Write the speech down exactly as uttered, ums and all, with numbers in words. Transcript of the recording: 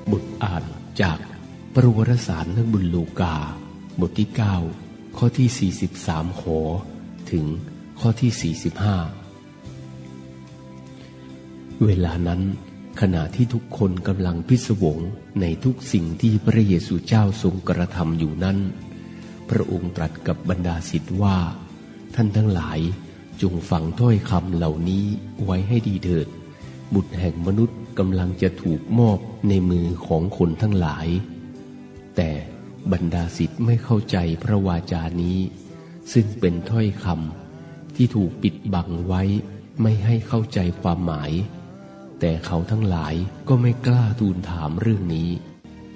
บทอ่านจากปรวารสารนักบุญลูกาบทที่เก้าข้อที่สี่สิบสามขอถึงข้อที่สี่สิบห้าเวลานั้นขณะที่ทุกคนกำลังพิศวงในทุกสิ่งที่พระเยซูเจ้าทรงกระทำอยู่นั้นพระองค์ตรัสกับบรรดาศิษย์ว่าท่านทั้งหลายจงฟังถ้อยคำเหล่านี้ไว้ให้ดีเถิดบุตรแห่งมนุษย์กำลังจะถูกมอบในมือของคนทั้งหลายแต่บรรดาศิษย์ไม่เข้าใจพระวาจานี้ซึ่งเป็นถ้อยคำที่ถูกปิดบังไว้ไม่ให้เข้าใจความหมายแต่เขาทั้งหลายก็ไม่กล้าทูลถามเรื่องนี้